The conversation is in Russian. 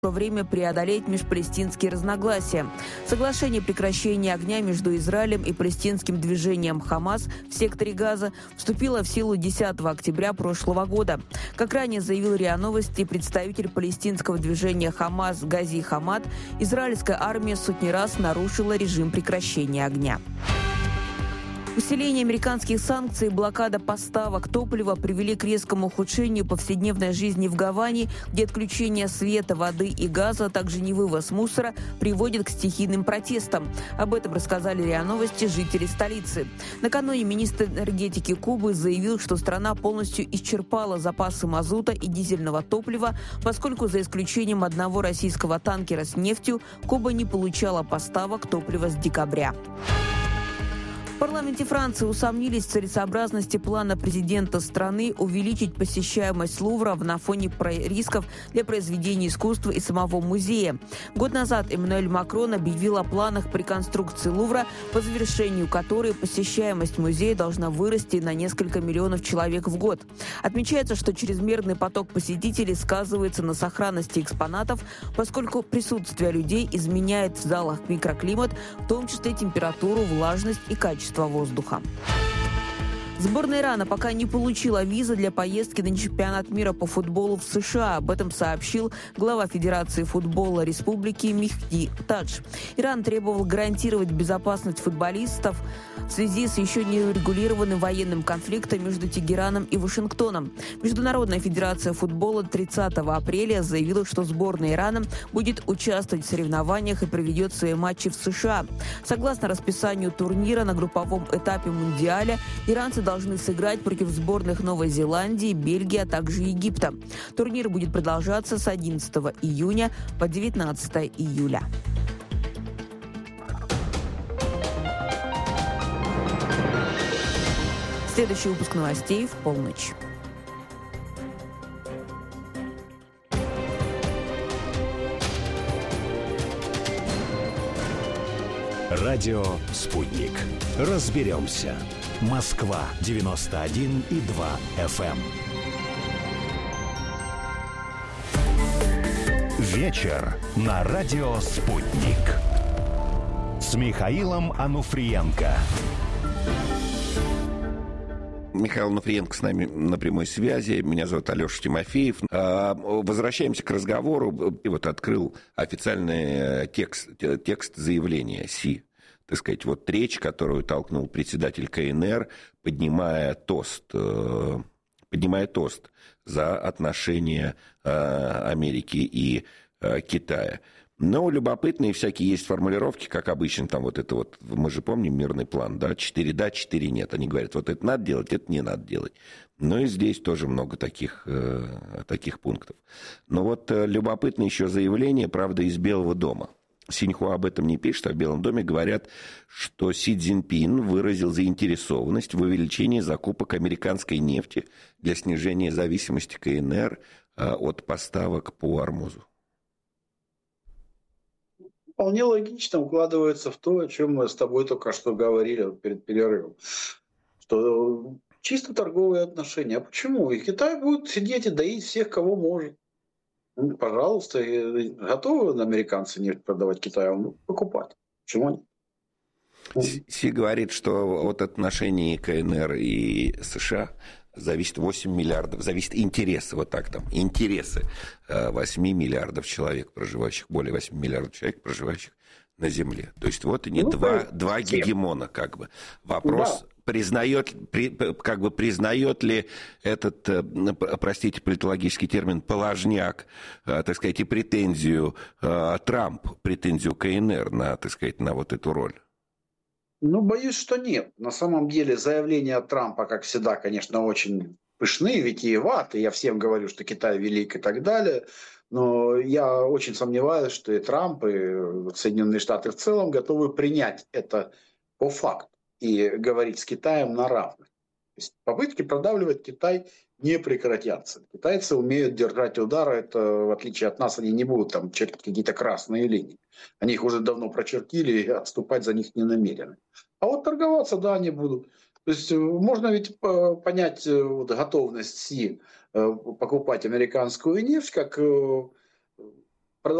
время преодолеть межпалестинские разногласия. Соглашение прекращения огня между Израилем и палестинским движением «Хамас» в секторе Газа вступило в силу 10 октября прошлого года. Как ранее заявил РИА Новости представитель палестинского движения «Хамас» Гази Хамад, израильская армия сотни раз нарушила режим прекращения огня. Усиление американских санкций и блокада поставок топлива привели к резкому ухудшению повседневной жизни в Гаване, где отключение света, воды и газа, а также невывоз мусора приводит к стихийным протестам. Об этом рассказали РИА Новости жители столицы. Накануне министр энергетики Кубы заявил, что страна полностью исчерпала запасы мазута и дизельного топлива, поскольку за исключением одного российского танкера с нефтью Куба не получала поставок топлива с декабря. В парламенте Франции усомнились в целесообразности плана президента страны увеличить посещаемость Лувра на фоне рисков для произведений искусства и самого музея. Год назад Эммануэль Макрон объявил о планах по реконструкции Лувра, по завершению которой посещаемость музея должна вырасти на несколько миллионов человек в год. Отмечается, что чрезмерный поток посетителей сказывается на сохранности экспонатов, поскольку присутствие людей изменяет в залах микроклимат, в том числе температуру, влажность и качество воздуха. Сборная Ирана пока не получила визы для поездки на чемпионат мира по футболу в США. Об этом сообщил глава Федерации футбола Республики Мехди Тадж. Иран требовал гарантировать безопасность футболистов в связи с еще не урегулированным военным конфликтом между Тегераном и Вашингтоном. Международная федерация футбола 30 апреля заявила, что сборная Ирана будет участвовать в соревнованиях и проведет свои матчи в США. Согласно расписанию турнира на групповом этапе Мундиаля, иранцы должны сыграть против сборных Новой Зеландии, Бельгии, а также Египта. Турнир будет продолжаться с 11 июня по 19 июля. Следующий выпуск новостей в полночь. Радио «Спутник». Разберемся. Москва 91,2 FM. Вечер на радио «Спутник» с Михаилом Ануфриенко. Михаил Ануфриенко с нами на прямой связи. Меня зовут Алеша Тимофеев. Возвращаемся к разговору. И вот открыл официальный текст заявления СИ. Так сказать, вот речь, которую толкнул председатель КНР, поднимая тост за отношения Америки и Китая. Но любопытные всякие есть формулировки, как обычно, там вот это вот, мы же помним мирный план, да, 4 да, 4 нет. Они говорят, вот это надо делать, это не надо делать. Ну и здесь тоже много таких пунктов. Но вот любопытно еще заявление, правда, из Белого дома. Синьхуа об этом не пишет, а в Белом доме говорят, что Си Цзиньпин выразил заинтересованность в увеличении закупок американской нефти для снижения зависимости КНР от поставок по Ормузу. Вполне логично укладывается в то, о чем мы с тобой только что говорили перед перерывом. Что чисто торговые отношения. А почему? И Китай будет сидеть и доить всех, кого может. Ну, пожалуйста, готовы американцы нефть продавать Китаю? покупать. Почему нет? Си говорит, что от отношений КНР и США зависит 8 миллиардов, зависит интересы, вот так там, интересы 8 миллиардов человек, проживающих, более 8 миллиардов человек, проживающих на Земле. То есть вот они два гегемона, как бы. Вопрос, признает ли этот, простите, политологический термин, положняк, так сказать, и претензию Трамп, претензию КНР на, так сказать, на вот эту роль? Ну, боюсь, что нет. На самом деле заявления Трампа, как всегда, конечно, очень пышные, витиеваты. Я всем говорю, что Китай велик и так далее. Но я очень сомневаюсь, что и Трамп, и Соединенные Штаты в целом готовы принять это по факту и говорить с Китаем на равных. То есть попытки продавливать Китай не прекратятся. Китайцы умеют держать удар, это в отличие от нас, они не будут там чертить какие-то красные линии. Они их уже давно прочертили, и отступать за них не намерены. А вот торговаться, да, они будут. То есть можно ведь понять вот, готовность Си покупать американскую нефть как